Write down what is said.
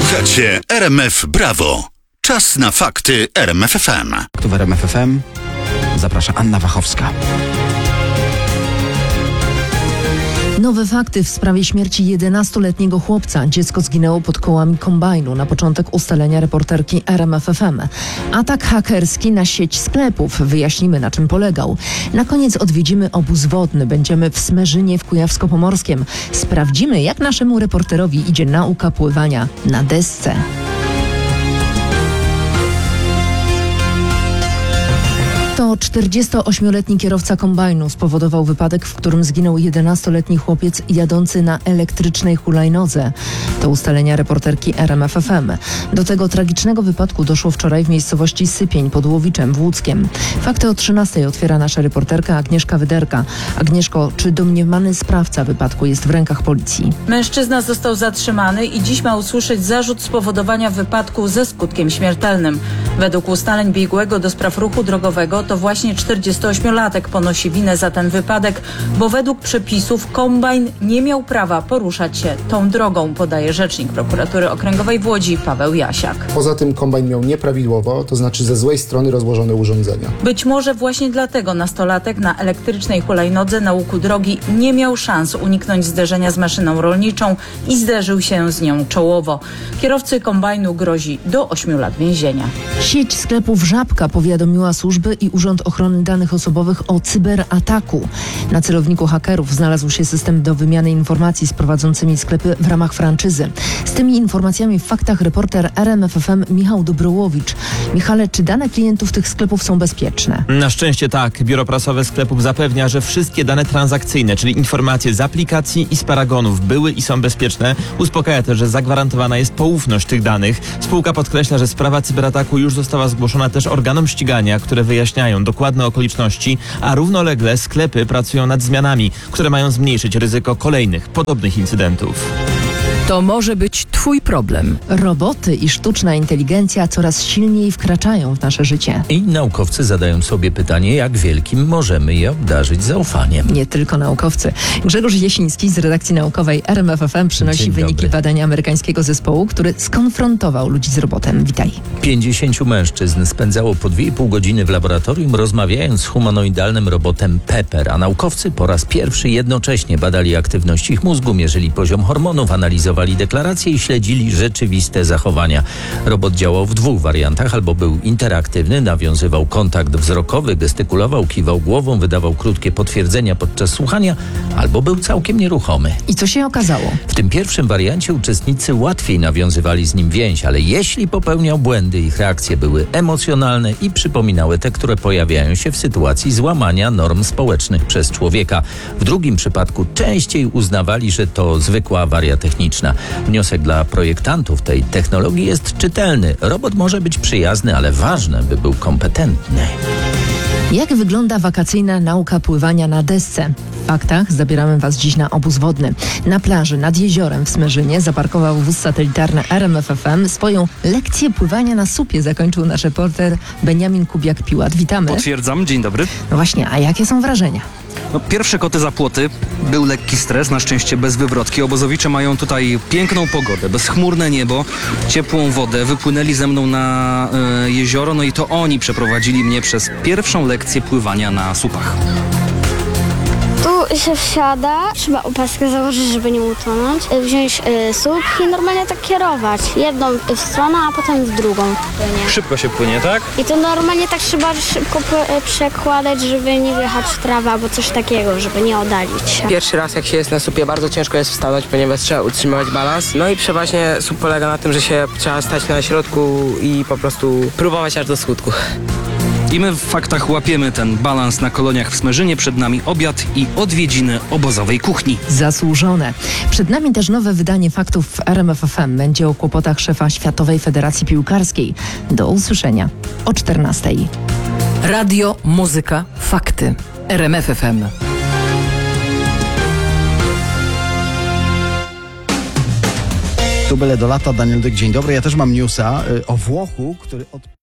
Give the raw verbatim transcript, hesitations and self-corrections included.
Słuchacie R M F Brawo. Czas na fakty R M F F M. Tu w R M F F M zaprasza Anna Wachowska. Nowe fakty w sprawie śmierci jedenastoletniego chłopca. Dziecko zginęło pod kołami kombajnu. Na początek ustalenia reporterki R M F F M. Atak hakerski na sieć sklepów. Wyjaśnimy, na czym polegał. Na koniec odwiedzimy obóz wodny. Będziemy w Smerzynie w Kujawsko-Pomorskiem. Sprawdzimy, jak naszemu reporterowi idzie nauka pływania na desce. To czterdziestoośmioletni kierowca kombajnu spowodował wypadek, w którym zginął jedenastoletni chłopiec jadący na elektrycznej hulajnodze. To ustalenia reporterki R M F F M. Do tego tragicznego wypadku doszło wczoraj w miejscowości Sypień pod Łowiczem w Łódzkiem. Fakty o trzynastej otwiera nasza reporterka Agnieszka Wyderka. Agnieszko, czy domniemany sprawca wypadku jest w rękach policji? Mężczyzna został zatrzymany i dziś ma usłyszeć zarzut spowodowania wypadku ze skutkiem śmiertelnym. Według ustaleń biegłego do spraw ruchu drogowego to właśnie czterdziestoośmiolatek ponosi winę za ten wypadek, bo według przepisów kombajn nie miał prawa poruszać się tą drogą, podaje rzecznik prokuratury okręgowej w Łodzi Paweł Jasiak. Poza tym kombajn miał nieprawidłowo, to znaczy ze złej strony rozłożone urządzenia. Być może właśnie dlatego nastolatek na elektrycznej hulajnodze na łuku drogi nie miał szans uniknąć zderzenia z maszyną rolniczą i zderzył się z nią czołowo. Kierowcy kombajnu grozi do ośmiu lat więzienia. Sieć sklepów Żabka powiadomiła służby i Urząd Ochrony Danych Osobowych o cyberataku. Na celowniku hakerów znalazł się system do wymiany informacji z prowadzącymi sklepy w ramach franczyzy. Z tymi informacjami w faktach reporter R M F F M Michał Dobrołowicz. Michale, czy dane klientów tych sklepów są bezpieczne? Na szczęście tak. Biuro prasowe sklepów zapewnia, że wszystkie dane transakcyjne, czyli informacje z aplikacji i z paragonów były i są bezpieczne. Uspokaja też, że zagwarantowana jest poufność tych danych. Spółka podkreśla, że sprawa cyberataku już została zgłoszona też organom ścigania, które wyjaśniają dokładne okoliczności, a równolegle sklepy pracują nad zmianami, które mają zmniejszyć ryzyko kolejnych podobnych incydentów. To może być twój problem. Roboty i sztuczna inteligencja coraz silniej wkraczają w nasze życie. I naukowcy zadają sobie pytanie, jak wielkim możemy je obdarzyć zaufaniem. Nie tylko naukowcy. Grzegorz Jasiński z redakcji naukowej R M F F M przynosi Dzień wyniki dobry. badania amerykańskiego zespołu, który skonfrontował ludzi z robotem. Witaj. pięćdziesięciu mężczyzn spędzało po dwie i pół godziny w laboratorium, rozmawiając z humanoidalnym robotem Pepper, a naukowcy po raz pierwszy jednocześnie badali aktywność ich mózgu, mierzyli poziom hormonów, analizowali deklaracje i śledzili rzeczywiste zachowania. Robot działał w dwóch wariantach: albo był interaktywny, nawiązywał kontakt wzrokowy, gestykulował, kiwał głową, wydawał krótkie potwierdzenia podczas słuchania, albo był całkiem nieruchomy. I co się okazało? W tym pierwszym wariancie uczestnicy łatwiej nawiązywali z nim więź, ale jeśli popełniał błędy, ich reakcje były emocjonalne i przypominały te, które pojawiają się w sytuacji złamania norm społecznych przez człowieka. W drugim przypadku częściej uznawali, że to zwykła awaria techniczna. Wniosek dla projektantów tej technologii jest czytelny. Robot może być przyjazny, ale ważne, by był kompetentny. Jak wygląda wakacyjna nauka pływania na desce? W faktach zabieramy Was dziś na obóz wodny. Na plaży nad jeziorem w Smerzynie zaparkował wóz satelitarny R M F F M. Swoją lekcję pływania na supie zakończył nasz reporter Beniamin Kubiak-Piłat. Witamy. Potwierdzam, dzień dobry. No właśnie, a jakie są wrażenia? No, pierwsze koty za płoty, był lekki stres, na szczęście bez wywrotki. Obozowicze mają tutaj piękną pogodę, bezchmurne niebo, ciepłą wodę. Wypłynęli ze mną na e, jezioro, no i to oni przeprowadzili mnie przez pierwszą lekcję pływania na supach. Tu się wsiada, trzeba opaskę założyć, żeby nie utonąć, wziąć y, słup i normalnie tak kierować. Jedną w stronę, a potem w drugą. Płynie. Szybko się płynie, tak? I to normalnie tak trzeba szybko p- przekładać, żeby nie wjechać w trawę albo coś takiego, żeby nie oddalić się. Pierwszy raz jak się jest na supie, bardzo ciężko jest wstanąć, ponieważ trzeba utrzymywać balans. No i przeważnie sup polega na tym, że się trzeba stać na środku i po prostu próbować aż do skutku. I my w faktach łapiemy ten balans na koloniach w Smerzynie. Przed nami obiad i odwiedziny obozowej kuchni. Zasłużone. Przed nami też nowe wydanie faktów w R M F F M. Będzie o kłopotach szefa Światowej Federacji Piłkarskiej. Do usłyszenia o czternastej. Radio, muzyka, fakty. R M F F M. Tu byle do lata, Daniel Dyk, dzień dobry. Ja też mam newsa y, o Włochu, który od...